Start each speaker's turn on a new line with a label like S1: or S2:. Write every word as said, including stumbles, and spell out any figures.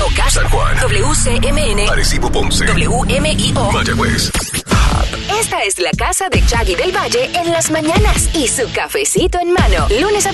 S1: Moca,
S2: San Juan,
S1: W C M N,
S2: Arecibo, Ponce,
S1: W M I O,
S2: Mayagüez.
S1: Esta es la casa de Chaggy del Valle en las mañanas y su cafecito en mano. Lunes a